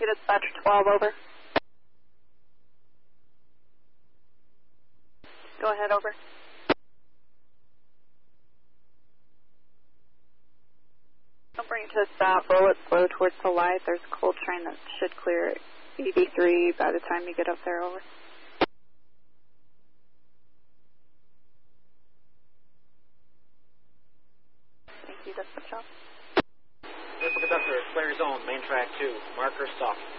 you, dispatcher 12, over. Go ahead, over. Don't bring it to a stop. Roll it slow towards the light. There's a cold train that should clear 83 by the time you get up there, over. Thank you, dispatch off. Vehicle conductor, clear zone, main track 2. Marker stop.